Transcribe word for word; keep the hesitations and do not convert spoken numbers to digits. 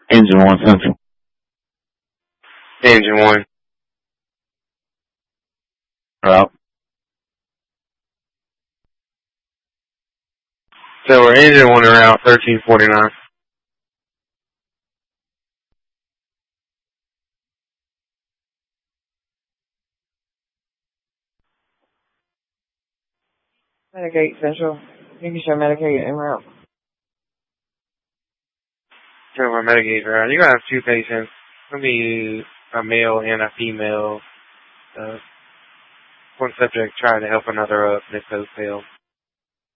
Engine one Central. Engine one. Route. So we're engine one around thirteen forty-nine. Medicaid Central. You can show Medicaid en route. So we're Medicaid around. You're going to have two patients. It's going to be a male and a female. Uh, one subject trying to help another up, and it both failed.